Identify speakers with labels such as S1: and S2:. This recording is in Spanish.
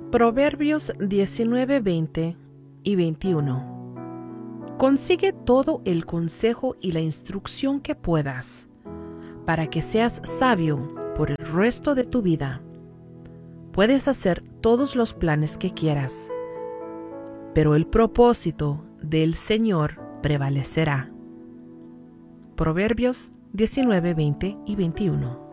S1: Proverbios 19, 20 y 21. Consigue todo el consejo y la instrucción que puedas, para que seas sabio por el resto de tu vida. Puedes hacer todos los planes que quieras, pero el propósito del Señor prevalecerá. Proverbios 19, 20 y 21.